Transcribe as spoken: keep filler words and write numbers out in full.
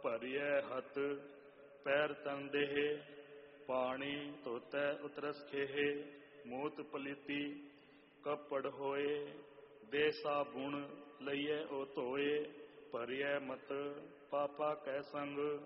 ਭਰਿਐ ਹਤ ਪੈਰ ਤਨ ਦੇਹ ਪਾਣੀ ਧੋਤੈ ਉਤਰਸ ਖੇਹ ਮੂਤ ਪਲੀਤੀ ਕੱਪੜ ਹੋਏ ਦੇ ਸਾਬੁਣ ਲਈਐ ਉਹ ਧੋਏ ਭਰਿਐ ਮਤ ਪਾਪਾ ਕੈ ਸੰਗ